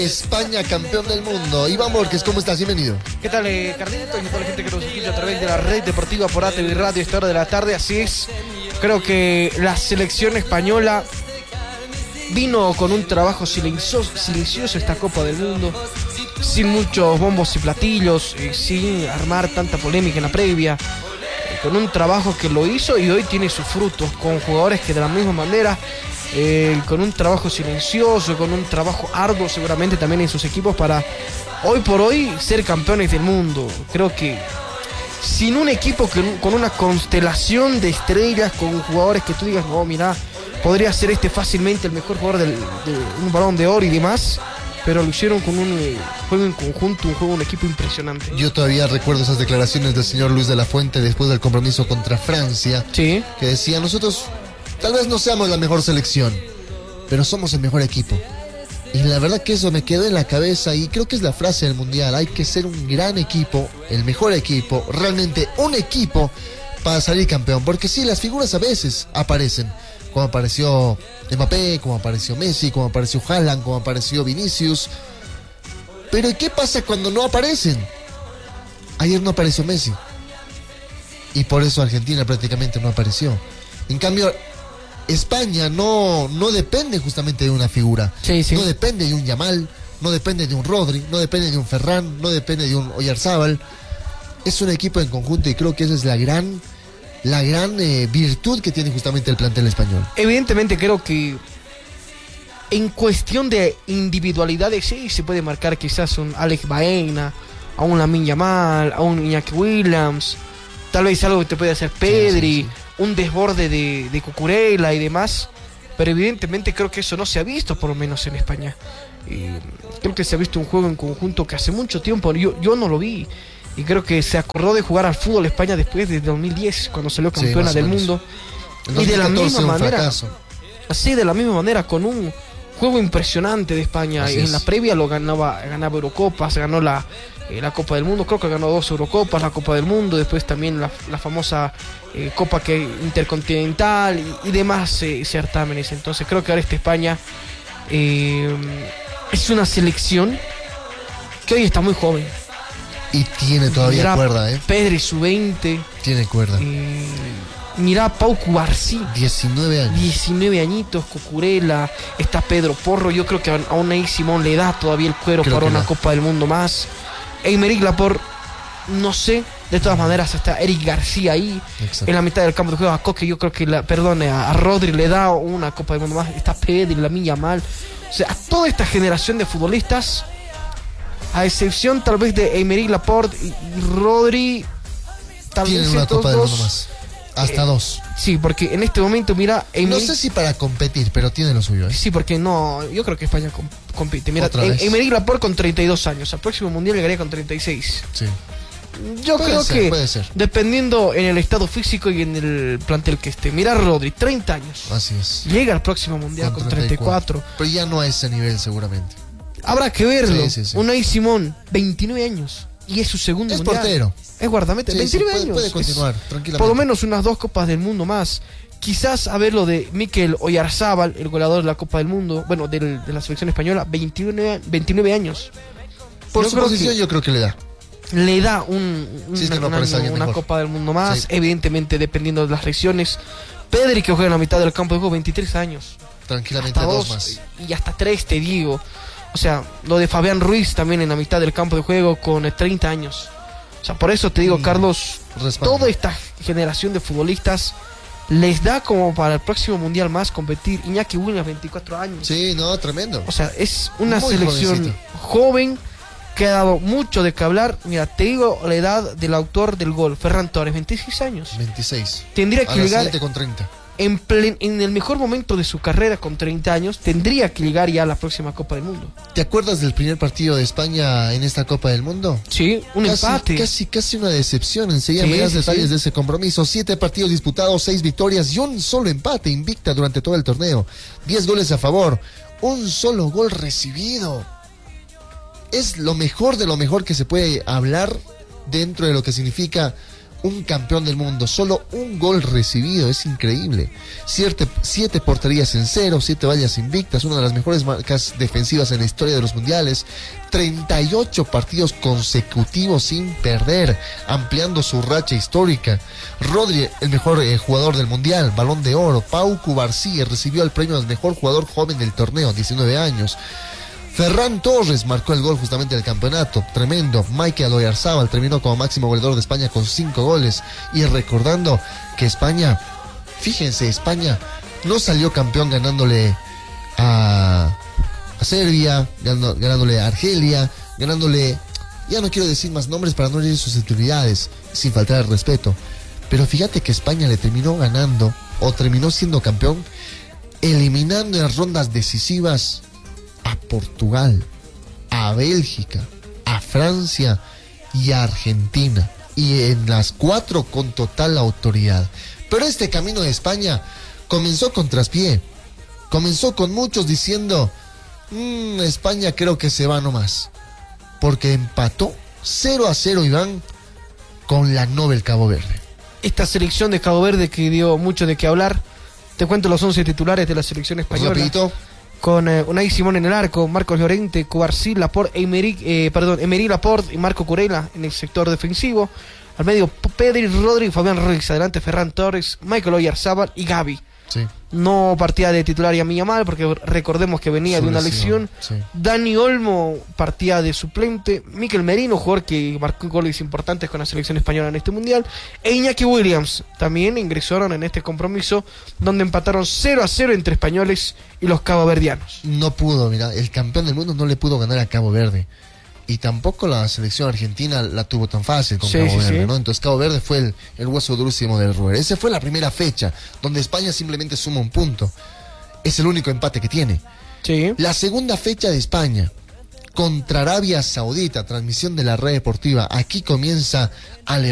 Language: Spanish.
España, campeón del mundo. Iván Borges, ¿cómo estás? Bienvenido. ¿Qué tal, Carlitos? Y toda la gente que nos escucha a través de la red deportiva por ATV Radio, esta hora de la tarde. Así es, creo que la selección española vino con un trabajo silencioso esta Copa del Mundo, sin muchos bombos y platillos, sin armar tanta polémica en la previa, con un trabajo que lo hizo y hoy tiene sus frutos, con jugadores que de la misma manera, con un trabajo silencioso, con un trabajo arduo seguramente también en sus equipos para hoy por hoy ser campeones del mundo. Creo que sin un equipo con una constelación de estrellas, con jugadores que tú digas, no, mira, podría ser fácilmente el mejor jugador de un Balón de Oro y demás, pero lo hicieron con un juego en conjunto, un equipo impresionante. Yo todavía recuerdo esas declaraciones del señor Luis de la Fuente después del compromiso contra Francia, sí, que decía, nosotros tal vez no seamos la mejor selección, pero somos el mejor equipo. Y la verdad que eso me quedó en la cabeza y creo que es la frase del Mundial. Hay que ser un gran equipo, el mejor equipo, realmente un equipo para salir campeón. Porque sí, las figuras a veces aparecen, como apareció Mbappé, como apareció Messi, como apareció Haaland, como apareció Vinicius. Pero ¿qué pasa cuando no aparecen? Ayer no apareció Messi y por eso Argentina prácticamente no apareció. En cambio, España no depende justamente de una figura. Sí, sí. No depende de un Yamal, no depende de un Rodri, no depende de un Ferran, no depende de un Oyarzabal. Es un equipo en conjunto y creo que esa es la gran virtud que tiene justamente el plantel español. Evidentemente creo que en cuestión de individualidades sí se puede marcar quizás un Alex Baena, a un Lamine Yamal, a un Iñaki Williams, tal vez algo que te puede hacer Pedri, sí. Un desborde de Cucurella y demás, pero evidentemente creo que eso no se ha visto, por lo menos en España. Creo que se ha visto un juego en conjunto que hace mucho tiempo yo no lo vi, y creo que se acordó de jugar al fútbol España después de 2010, cuando salió campeona del mundo, y de la misma manera, así de la misma manera, con un juego impresionante de España. En la previa ganaba Eurocopas, ganó la Copa del Mundo, creo que ganó 2 Eurocopas, la Copa del Mundo, después también la famosa Copa Intercontinental y demás certámenes. Entonces creo que ahora esta España es una selección que hoy está muy joven. Y tiene todavía cuerda, Pedri sub-20. Tiene cuerda. Mirá Pau Cubarsí, 19 años. 19 añitos, Cucurella, está Pedro Porro. Yo creo que a Unai Simón le da todavía el cuero para una Copa del Mundo más. Aymeric Laporte, no sé. De todas maneras, está Eric García ahí. Exacto. En la mitad del campo de juego. A Coque, yo creo que a Rodri le da una Copa del Mundo más. Está Pedri, Lamine Yamal. O sea, a toda esta generación de futbolistas, a excepción tal vez de Aymeric Laporte y Rodri, tal vez tienen una Copa del Mundo más. Hasta 2. Sí, porque en este momento, mira, no sé si para competir, pero tiene lo suyo, Sí, porque no, yo creo que España compite. Mira, Aymeric Laporte con 32 años, al próximo mundial llegaría con 36. Sí. Yo creo que puede ser, dependiendo en el estado físico y en el plantel que esté. Mira, Rodri, 30 años. Así es. Llega al próximo mundial con 34. Pero ya no a ese nivel seguramente. Habrá que verlo. Sí. Unai Simón, 29 años. Y es su segundo mundial. Es portero. Es guardameta, 29 años. Puede continuar, tranquilamente. Por lo menos unas 2 Copas del Mundo más. Quizás a ver lo de Mikel Oyarzabal, el goleador de la Copa del Mundo, bueno, de la selección española, 29 años. Por su posición yo creo que le da. Le da una Copa del Mundo más, sí. Evidentemente dependiendo de las regiones. Pedri, que juega en la mitad del campo de juego, 23 años. Tranquilamente hasta 2 más. Y hasta 3, te digo. O sea, lo de Fabián Ruiz también en la mitad del campo de juego con 30 años. O sea, por eso te digo, Carlos, toda esta generación de futbolistas les da como para el próximo mundial más competir. Iñaki Williams, 24 años. Sí, no, tremendo. O sea, es una selección joven que ha dado mucho de qué hablar. Mira, te digo la edad del autor del gol, Ferran Torres, 26 años. 26. Tendría que llegar con 30. En el mejor momento de su carrera, con 30 años, tendría que llegar ya a la próxima Copa del Mundo. ¿Te acuerdas del primer partido de España en esta Copa del Mundo? Sí, empate. Casi una decepción. Enseguida me das detalles de ese compromiso. 7 partidos disputados, 6 victorias y un solo empate, invicta durante todo el torneo. 10 goles a favor, un solo gol recibido. Es lo mejor de lo mejor que se puede hablar dentro de lo que significa un campeón del mundo, solo un gol recibido, es increíble. 7 porterías en 0, 7 vallas invictas, una de las mejores marcas defensivas en la historia de los mundiales, 38 partidos consecutivos sin perder, ampliando su racha histórica. Rodri, el mejor jugador del mundial, Balón de Oro. Pau Cubarsí recibió el premio al mejor jugador joven del torneo, 19 años. Ferran Torres marcó el gol justamente del campeonato, tremendo. Mikel Oyarzabal terminó como máximo goleador de España con 5 goles. Y recordando que España, fíjense, España no salió campeón ganándole a Serbia, ganándole a Argelia, ganándole, ya no quiero decir más nombres para no herir susceptibilidades, sin faltar el respeto. Pero fíjate que España le terminó ganando, o terminó siendo campeón, eliminando en las rondas decisivas a Portugal, a Bélgica, a Francia y a Argentina, y en las 4 con total autoridad. Pero este camino de España comenzó con traspié, comenzó con muchos diciendo, España creo que se va nomás, porque empató 0-0, Iván, con la Nobel Cabo Verde. Esta selección de Cabo Verde que dio mucho de qué hablar. Te cuento los 11 titulares de la selección española. Rapidito. Con Unai Simón en el arco, Marcos Llorente, Cubarsí, Laporte, Emery Laporte y Marco Curella en el sector defensivo. Al medio Pedri, Rodri, Fabián Ruiz. Adelante Ferran Torres, Mikel Oyarzabal y Gavi. Sí. No partía de titular Lamine Yamal porque recordemos que venía de una lesión. Sí. Dani Olmo partía de suplente. Mikel Merino, jugador que marcó goles importantes con la selección española en este mundial. E Iñaki Williams también ingresaron en este compromiso donde empataron 0-0 entre españoles y los caboverdianos. No pudo, mira, el campeón del mundo no le pudo ganar a Cabo Verde. Y tampoco la selección argentina la tuvo tan fácil con Cabo Verde, ¿no? Entonces Cabo Verde fue el hueso durísimo del roer. Esa fue la primera fecha, donde España simplemente suma un punto. Es el único empate que tiene. Sí. La segunda fecha de España, contra Arabia Saudita, transmisión de la Red Deportiva. Aquí comienza Alemania.